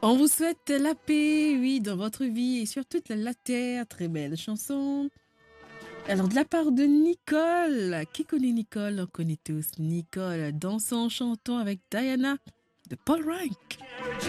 On vous souhaite la paix, oui, dans votre vie et sur toute la terre. Très belle chanson. Alors, de la part de Nicole, qui connaît Nicole? On connaît tous Nicole, dansant, chantant avec Diana de Paul Rank.